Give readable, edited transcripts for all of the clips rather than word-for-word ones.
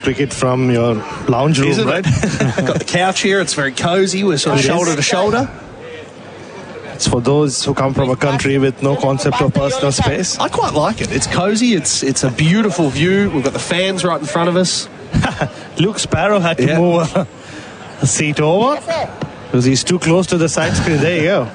cricket from your lounge room, Isn't right? it? Got the couch here. It's very cozy. We're sort of shoulder to shoulder. It's for those who come from a country with no concept of personal space. I quite like it. It's cozy. It's a beautiful view. We've got the fans right in front of us. Luke Sparrow had to move a seat over because he's too close to the side screen. There you go.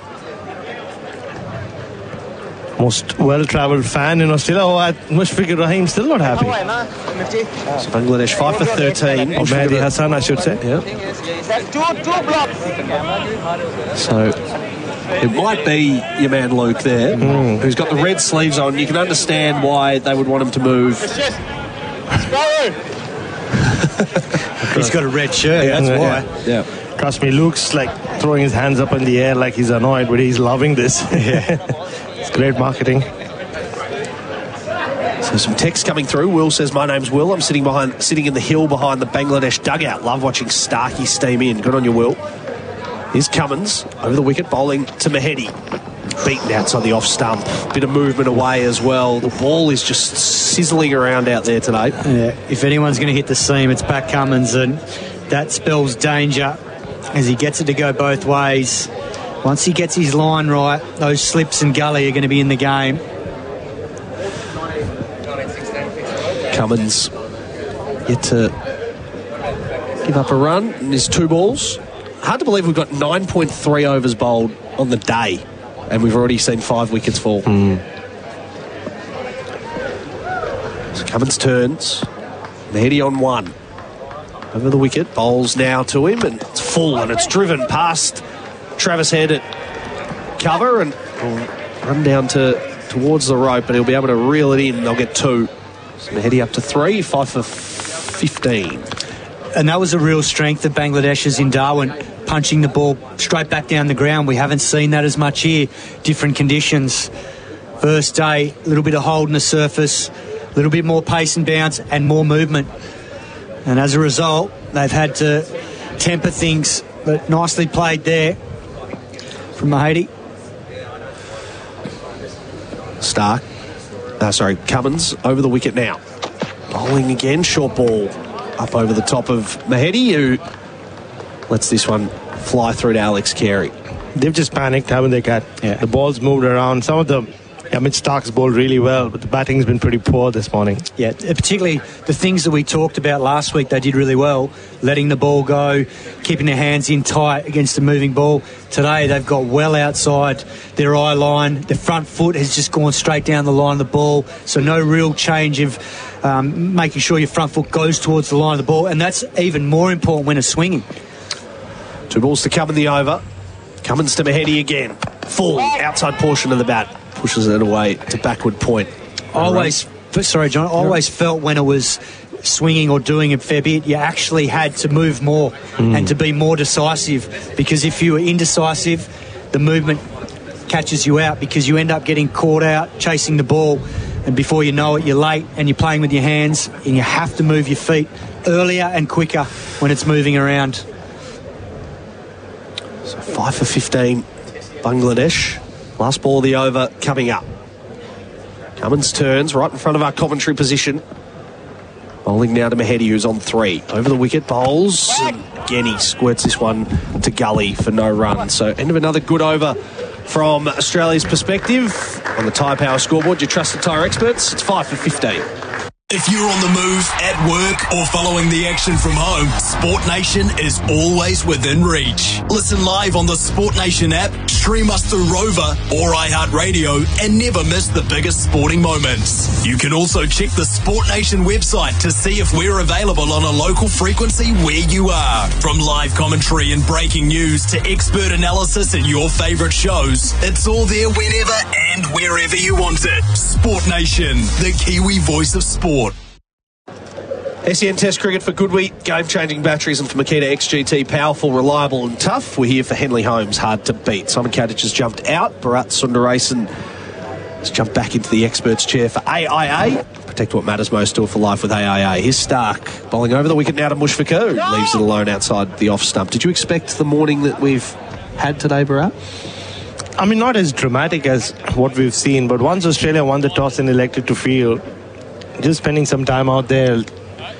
Most well-travelled fan in Australia. Mushfiqur Rahim still not happy. So Bangladesh 5 for 13. Or Mehdi Hassan, I should say. Yeah. So it might be your man Luke there, who's got the red sleeves on. You can understand why they would want him to move. He's got a red shirt, that's why. Yeah. Trust me, Luke's like throwing his hands up in the air like he's annoyed, but he's loving this. It's great marketing. So some text coming through. Will says, my name's Will. I'm sitting in the hill behind the Bangladesh dugout. Love watching Starkey steam in. Good on you, Will. Here's Cummins over the wicket, bowling to Mahedi. Beaten outside the off stump. Bit of movement away as well. The ball is just sizzling around out there today. Yeah, if anyone's going to hit the seam, it's Pat Cummins, and that spells danger as he gets it to go both ways. Once he gets his line right, those slips and gully are going to be in the game. Cummins yet to give up a run in his 2 balls. Hard to believe we've got 9.3 overs bowled on the day, and we've already seen 5 wickets fall. So Cummins turns. Mahedi on 1. Over the wicket, bowls now to him, and it's full, and it's driven past Travis Head at cover, and will run down towards the rope, but he'll be able to reel it in. They'll get 2. So Mahedi up to 3, 5 for 15. And that was a real strength of Bangladesh's in Darwin, punching the ball straight back down the ground. We haven't seen that as much here. Different conditions. First day, a little bit of hold in the surface, a little bit more pace and bounce, and more movement. And as a result, they've had to temper things, but nicely played there from Mahedi. Cummins over the wicket now. Bowling again, short ball up over the top of Mahedi, who lets this one fly through to Alex Carey. They've just panicked, haven't they, Kat? Yeah. The ball's moved around. Some of them, Mitch Stark's bowled really well, but the batting's been pretty poor this morning. Yeah, particularly the things that we talked about last week, they did really well. Letting the ball go, keeping their hands in tight against the moving ball. Today, they've got well outside their eye line. Their front foot has just gone straight down the line of the ball, so no real change of making sure your front foot goes towards the line of the ball, and that's even more important when it's swinging. 2 balls to come in the over. Cummins to Mahedi again. Full outside portion of the bat. Pushes it away to backward point. Always felt when it was swinging or doing a fair bit, you actually had to move more and to be more decisive, because if you were indecisive, the movement catches you out because you end up getting caught out chasing the ball, and before you know it, you're late and you're playing with your hands, and you have to move your feet earlier and quicker when it's moving around. So 5 for 15, Bangladesh. Last ball of the over coming up. Cummins turns right in front of our commentary position. Bowling now to Mahedi, who's on 3. Over the wicket, bowls. And again, he squirts this one to gully for no run. So end of another good over from Australia's perspective. On the Tyre Power scoreboard, your trusted tyre experts, it's 5 for 15. If you're on the move, at work, or following the action from home, Sport Nation is always within reach. Listen live on the Sport Nation app, stream us through Rover or iHeartRadio, and never miss the biggest sporting moments. You can also check the Sport Nation website to see if we're available on a local frequency where you are. From live commentary and breaking news to expert analysis and your favourite shows, it's all there whenever and wherever you want it. Sport Nation, the Kiwi voice of sport. SEN Test Cricket for Goodwheat, game-changing batteries, and for Makita XGT, powerful, reliable and tough. We're here for Henley Holmes, hard to beat. Simon Kadich has jumped out. Bharat Sundaresan has jumped back into the expert's chair for AIA. Protect what matters most, do it for life with AIA. Here's Stark, bowling over the wicket now to Mushfiqur, who leaves it alone outside the off stump. Did you expect the morning that we've had today, Bharat? I mean, not as dramatic as what we've seen, but once Australia won the toss and elected to field, just spending some time out there,